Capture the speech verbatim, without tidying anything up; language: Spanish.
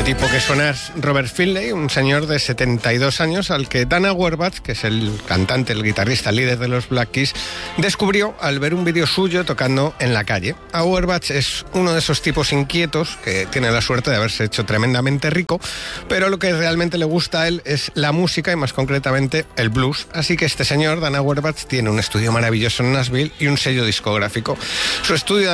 tipo que suena es Robert Finlay, un señor de setenta y dos años al que Dan Auerbach, que es el cantante, el guitarrista, el líder de los Black Keys, descubrió al ver un vídeo suyo tocando en la calle. Auerbach es uno de esos tipos inquietos que tiene la suerte de haberse hecho tremendamente rico, pero lo que realmente le gusta a él es la música y más concretamente el blues. Así que este señor, Dan Auerbach, tiene un estudio maravilloso en Nashville y un sello discográfico. Su estudio